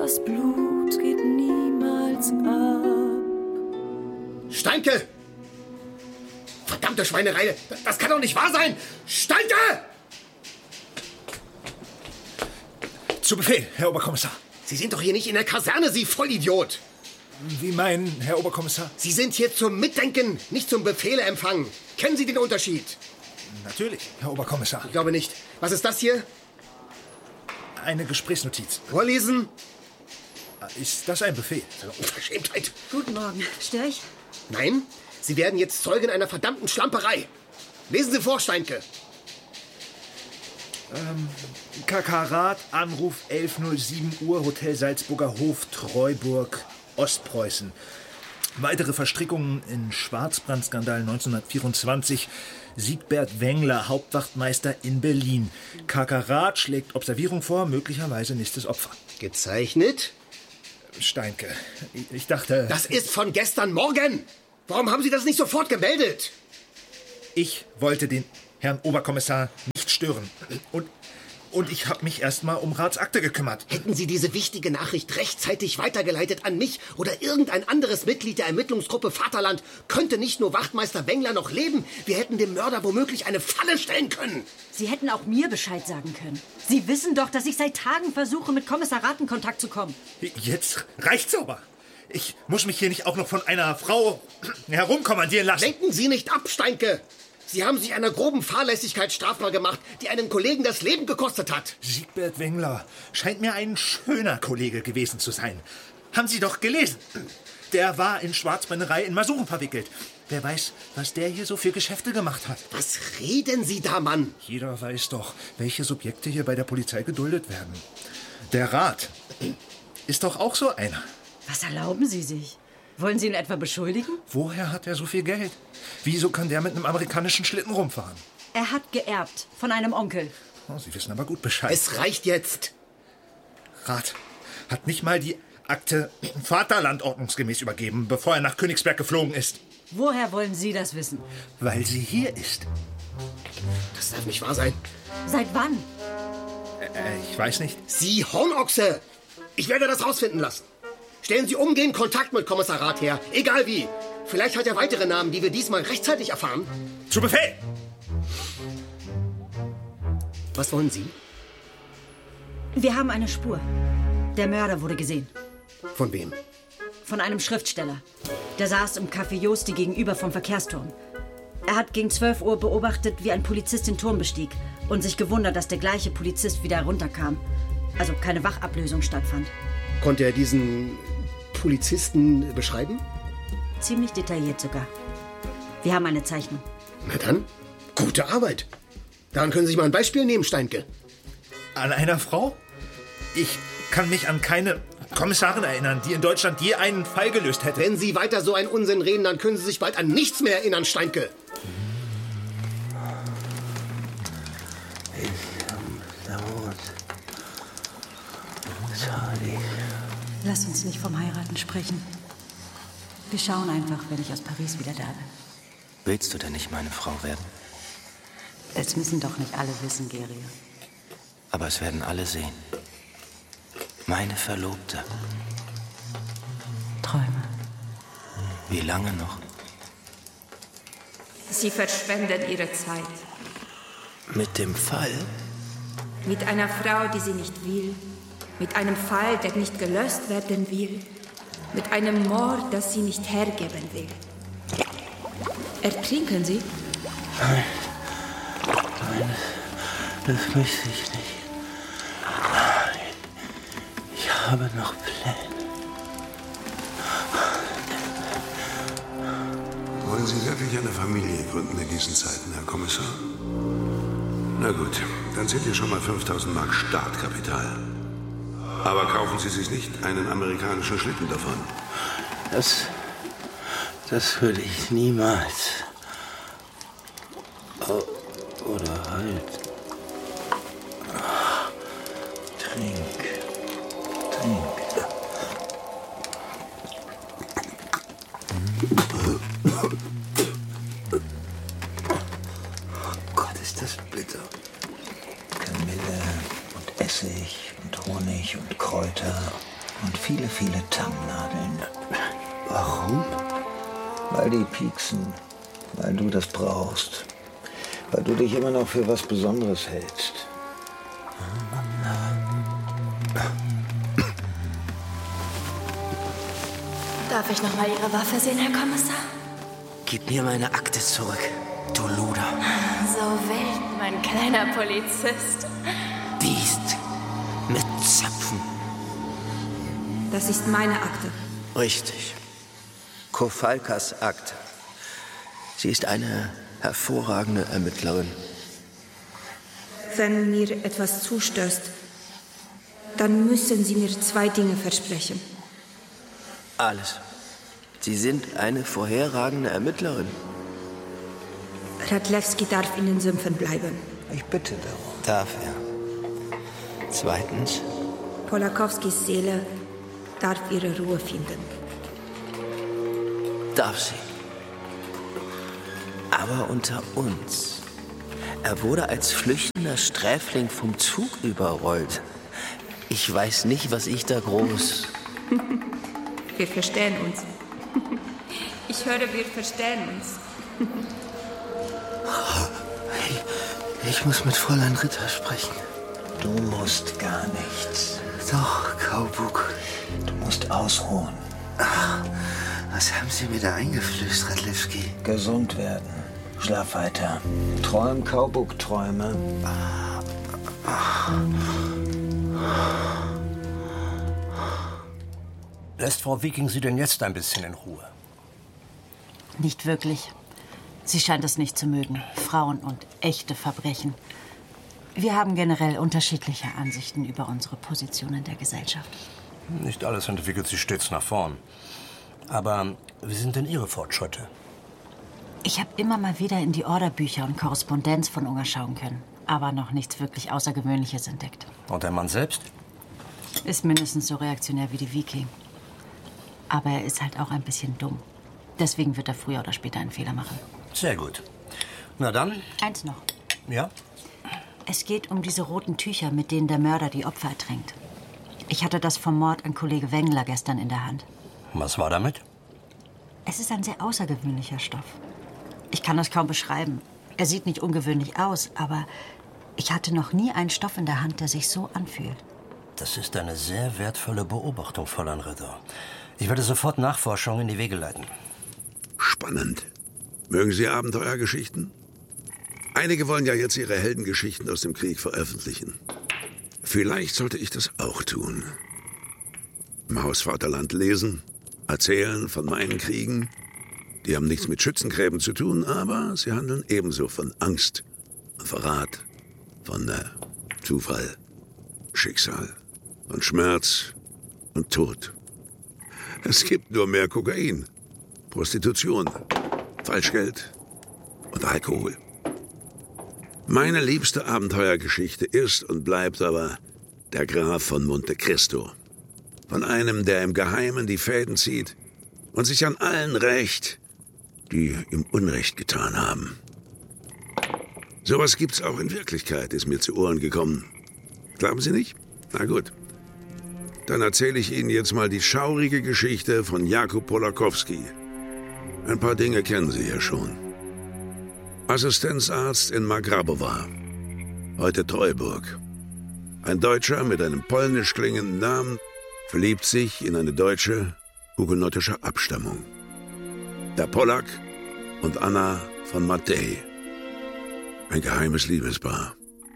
das Blut geht niemals ab. Steinke! Verdammte Schweinerei! Das kann doch nicht wahr sein! Steinke! Zu Befehl, Herr Oberkommissar. Sie sind doch hier nicht in der Kaserne, Sie Vollidiot! Wie meinen, Herr Oberkommissar? Sie sind hier zum Mitdenken, nicht zum Befehle empfangen. Kennen Sie den Unterschied? Natürlich, Herr Oberkommissar. Ich glaube nicht. Was ist das hier? Eine Gesprächsnotiz. Vorlesen? Ist das ein Befehl? Eine Unverschämtheit. Guten Morgen. Störe ich? Nein, Sie werden jetzt Zeugen einer verdammten Schlamperei. Lesen Sie vor, Steinke. KK Rath, Anruf 11:07 Uhr, Hotel Salzburger Hof, Treuburg, Ostpreußen. Weitere Verstrickungen in Schwarzbrandskandal 1924. Siegbert Wengler, Hauptwachtmeister in Berlin. KK Rath schlägt Observierung vor, möglicherweise nächstes Opfer. Gezeichnet? Steinke, ich dachte... Das ist von gestern Morgen. Warum haben Sie das nicht sofort gemeldet? Ich wollte den Herrn Oberkommissar nicht stören. Und ich habe mich erst mal um Raths Akte gekümmert. Hätten Sie diese wichtige Nachricht rechtzeitig weitergeleitet an mich oder irgendein anderes Mitglied der Ermittlungsgruppe Vaterland, könnte nicht nur Wachtmeister Wengler noch leben, wir hätten dem Mörder womöglich eine Falle stellen können. Sie hätten auch mir Bescheid sagen können. Sie wissen doch, dass ich seit Tagen versuche, mit Kommissar Rath in Kontakt zu kommen. Jetzt reicht's aber. Ich muss mich hier nicht auch noch von einer Frau herumkommandieren lassen. Lenken Sie nicht ab, Steinke! Sie haben sich einer groben Fahrlässigkeit strafbar gemacht, die einen Kollegen das Leben gekostet hat. Siegbert Wengler scheint mir ein schöner Kollege gewesen zu sein. Haben Sie doch gelesen. Der war in Schwarzbrennerei in Masuren verwickelt. Wer weiß, was der hier so für Geschäfte gemacht hat. Was reden Sie da, Mann? Jeder weiß doch, welche Subjekte hier bei der Polizei geduldet werden. Der Rath ist doch auch so einer. Was erlauben Sie sich? Wollen Sie ihn etwa beschuldigen? Woher hat er so viel Geld? Wieso kann der mit einem amerikanischen Schlitten rumfahren? Er hat geerbt von einem Onkel. Oh, Sie wissen aber gut Bescheid. Es reicht jetzt. Rath hat nicht mal die Akte Vaterland ordnungsgemäß übergeben, bevor er nach Königsberg geflogen ist. Woher wollen Sie das wissen? Weil sie hier ist. Das darf nicht wahr sein. Seit wann? Ich weiß nicht. Sie Hornochse! Ich werde das rausfinden lassen. Stellen Sie umgehend Kontakt mit Kommissar Rath her. Egal wie. Vielleicht hat er weitere Namen, die wir diesmal rechtzeitig erfahren. Zu Befehl! Was wollen Sie? Wir haben eine Spur. Der Mörder wurde gesehen. Von wem? Von einem Schriftsteller. Der saß im Café Josti gegenüber vom Verkehrsturm. Er hat gegen 12 Uhr beobachtet, wie ein Polizist den Turm bestieg und sich gewundert, dass der gleiche Polizist wieder herunterkam. Also keine Wachablösung stattfand. Konnte er diesen Polizisten beschreiben? Ziemlich detailliert sogar. Wir haben eine Zeichnung. Na dann, gute Arbeit. Daran können Sie sich mal ein Beispiel nehmen, Steinke. An einer Frau? Ich kann mich an keine Kommissarin erinnern, die in Deutschland je einen Fall gelöst hätte. Wenn Sie weiter so einen Unsinn reden, dann können Sie sich bald an nichts mehr erinnern, Steinke. Lass uns nicht vom Heiraten sprechen. Wir schauen einfach, wenn ich aus Paris wieder da bin. Willst du denn nicht meine Frau werden? Das müssen doch nicht alle wissen, Geria. Aber es werden alle sehen. Meine Verlobte. Träume. Wie lange noch? Sie verschwendet ihre Zeit. Mit dem Fall? Mit einer Frau, die sie nicht will. Mit einem Fall, der nicht gelöst werden will. Mit einem Mord, das sie nicht hergeben will. Ertrinken Sie? Nein, das möchte ich nicht. Ich habe noch Pläne. Wollen Sie wirklich eine Familie gründen in diesen Zeiten, Herr Kommissar? Na gut, dann sind hier schon mal 5.000 Mark Startkapital. Aber kaufen Sie sich nicht einen amerikanischen Schlitten davon? Das würde ich niemals. Oder halt. Trink. Oh Gott, ist das bitter. Kamille und Essig und Honig und Kräuter Und viele, viele Tangnadeln. Warum? Weil die pieksen. Weil du das brauchst. Weil du dich immer noch für was Besonderes hältst. Darf ich noch mal Ihre Waffe sehen, Herr Kommissar? Gib mir meine Akte zurück, du Luder. So wild, mein kleiner Polizist. Biest mit Zöpfen. Das ist meine Akte. Richtig. Kofalkas Akte. Sie ist eine hervorragende Ermittlerin. Wenn mir etwas zustößt, dann müssen Sie mir 2 Dinge versprechen. Alles. Sie sind eine vorherragende Ermittlerin. Radlewski darf in den Sümpfen bleiben. Ich bitte darum. Darf er. Zweitens. Polakowskis Seele darf ihre Ruhe finden. Darf sie. Aber unter uns. Er wurde als flüchtender Sträfling vom Zug überrollt. Ich weiß nicht, was ich da groß... Wir verstehen uns. Ich höre, wir verstehen uns. Ich muss mit Fräulein Ritter sprechen. Du musst gar nichts. Doch, Kaubuk. Du musst ausruhen. Ach, was haben Sie mir da eingeflößt, Radlewski? Gesund werden. Schlaf weiter. Träum Kaubuk-Träume. Lässt Frau Viking Sie denn jetzt ein bisschen in Ruhe? Nicht wirklich. Sie scheint es nicht zu mögen. Frauen und echte Verbrechen. Wir haben generell unterschiedliche Ansichten über unsere Position in der Gesellschaft. Nicht alles entwickelt sich stets nach vorn. Aber wie sind denn Ihre Fortschritte? Ich habe immer mal wieder in die Orderbücher und Korrespondenz von Unger schauen können. Aber noch nichts wirklich Außergewöhnliches entdeckt. Und der Mann selbst? Ist mindestens so reaktionär wie die Viking. Aber er ist halt auch ein bisschen dumm. Deswegen wird er früher oder später einen Fehler machen. Sehr gut. Na dann? Eins noch. Ja? Es geht um diese roten Tücher, mit denen der Mörder die Opfer ertränkt. Ich hatte das vom Mord an Kollege Wengler gestern in der Hand. Was war damit? Es ist ein sehr außergewöhnlicher Stoff. Ich kann das kaum beschreiben. Er sieht nicht ungewöhnlich aus, aber ich hatte noch nie einen Stoff in der Hand, der sich so anfühlt. Das ist eine sehr wertvolle Beobachtung, Fräulein Ritter. Ich werde sofort Nachforschungen in die Wege leiten. Spannend. Mögen Sie Abenteuergeschichten? Einige wollen ja jetzt ihre Heldengeschichten aus dem Krieg veröffentlichen. Vielleicht sollte ich das auch tun. Im Haus Vaterland lesen, erzählen von meinen Kriegen. Die haben nichts mit Schützengräben zu tun, aber sie handeln ebenso von Angst, Verrat, von Zufall, Schicksal, von Schmerz und Tod. Es gibt nur mehr Kokain, Prostitution, Falschgeld und Alkohol. Meine liebste Abenteuergeschichte ist und bleibt aber der Graf von Monte Cristo. Von einem, der im Geheimen die Fäden zieht und sich an allen rächt, die ihm Unrecht getan haben. Sowas gibt's auch in Wirklichkeit, ist mir zu Ohren gekommen. Glauben Sie nicht? Na gut. Dann erzähle ich Ihnen jetzt mal die schaurige Geschichte von Jakub Polakowski. Ein paar Dinge kennen Sie ja schon. Assistenzarzt in Magrabowa, heute Treuburg. Ein Deutscher mit einem polnisch klingenden Namen verliebt sich in eine Deutsche hugenottischer Abstammung. Der Polak und Anna von Matej. Ein geheimes Liebespaar.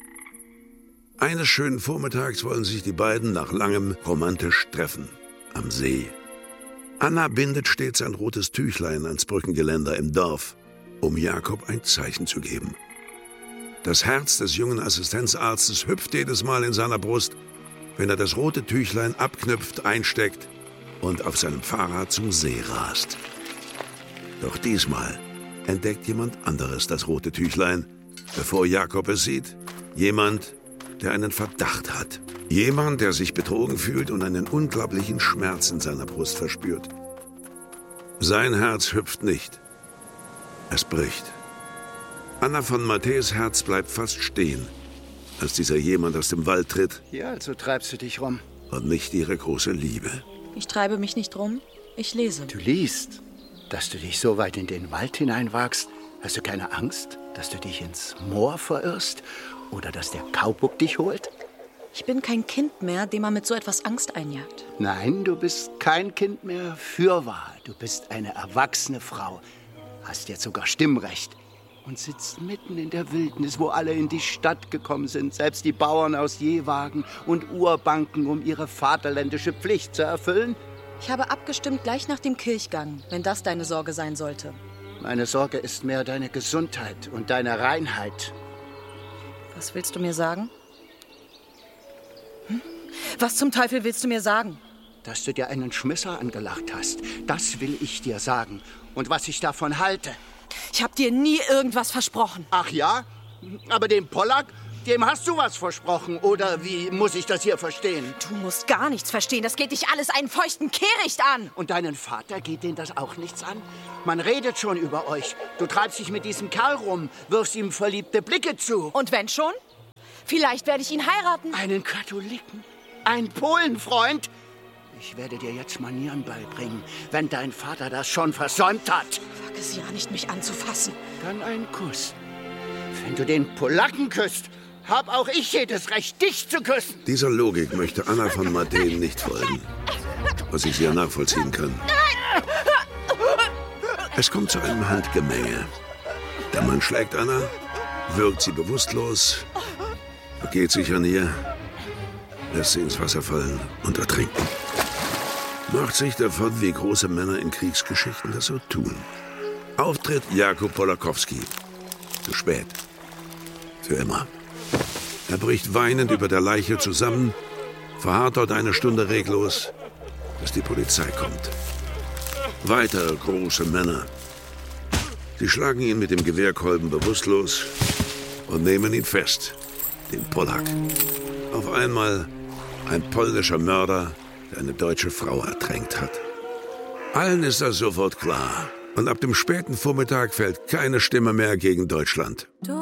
Eines schönen Vormittags wollen sich die beiden nach langem romantisch treffen. Am See. Anna bindet stets ein rotes Tüchlein ans Brückengeländer im Dorf, um Jakob ein Zeichen zu geben. Das Herz des jungen Assistenzarztes hüpft jedes Mal in seiner Brust, wenn er das rote Tüchlein abknüpft, einsteckt und auf seinem Fahrrad zum See rast. Doch diesmal entdeckt jemand anderes das rote Tüchlein, bevor Jakob es sieht. Jemand, der einen Verdacht hat. Jemand, der sich betrogen fühlt und einen unglaublichen Schmerz in seiner Brust verspürt. Sein Herz hüpft nicht. Es bricht. Anna von Matejs Herz bleibt fast stehen, als dieser jemand aus dem Wald tritt. Ja, also treibst du dich rum. und nicht ihre große Liebe. Ich treibe mich nicht rum, ich lese. Du liest? Dass du dich so weit in den Wald hineinwagst? Hast du keine Angst, dass du dich ins Moor verirrst? Oder dass der Kaubock dich holt? Ich bin kein Kind mehr, dem man mit so etwas Angst einjagt. Nein, du bist kein Kind mehr, fürwahr. Du bist eine erwachsene Frau, hast jetzt sogar Stimmrecht und sitzt mitten in der Wildnis, wo alle in die Stadt gekommen sind, selbst die Bauern aus Jewagen und Urbanken, um ihre vaterländische Pflicht zu erfüllen. Ich habe abgestimmt gleich nach dem Kirchgang, wenn das deine Sorge sein sollte. Meine Sorge ist mehr deine Gesundheit und deine Reinheit. Was willst du mir sagen? Was zum Teufel willst du mir sagen? Dass du dir einen Schmisser angelacht hast, das will ich dir sagen. Und was ich davon halte. Ich hab dir nie irgendwas versprochen. Ach ja? Aber dem Pollack, dem hast du was versprochen. Oder wie muss ich das hier verstehen? Du musst gar nichts verstehen. Das geht dich alles einen feuchten Kehricht an. Und deinen Vater geht den das auch nichts an? Man redet schon über euch. Du treibst dich mit diesem Kerl rum, wirfst ihm verliebte Blicke zu. Und wenn schon? Vielleicht werde ich ihn heiraten. Einen Katholiken? Ein Polenfreund? Ich werde dir jetzt Manieren beibringen, wenn dein Vater das schon versäumt hat. Wag es ja nicht, mich anzufassen. Dann ein Kuss. Wenn du den Polacken küsst, hab auch ich jedes Recht, dich zu küssen. Dieser Logik möchte Anna von Madeen nicht folgen, was ich sehr nachvollziehen kann. Es kommt zu einem Handgemenge. Der Mann schlägt Anna, wirkt sie bewusstlos, begeht sich an ihr, lässt sie ins Wasser fallen und ertrinken. Macht sich davon, wie große Männer in Kriegsgeschichten das so tun. Auftritt Jakub Polakowski. Zu spät. Für immer. Er bricht weinend über der Leiche zusammen, verharrt dort eine Stunde reglos, bis die Polizei kommt. Weitere große Männer. Sie schlagen ihn mit dem Gewehrkolben bewusstlos und nehmen ihn fest, den Pollack. Auf einmal ein polnischer Mörder, der eine deutsche Frau ertränkt hat. Allen ist das sofort klar. Und ab dem späten Vormittag fällt keine Stimme mehr gegen Deutschland. Du